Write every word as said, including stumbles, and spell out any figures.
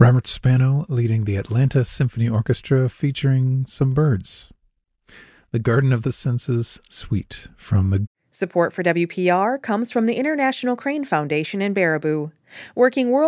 Robert Spano leading the Atlanta Symphony Orchestra featuring some birds. The Garden of the Senses Suite from the Support for W P R comes from the International Crane Foundation in Baraboo, working world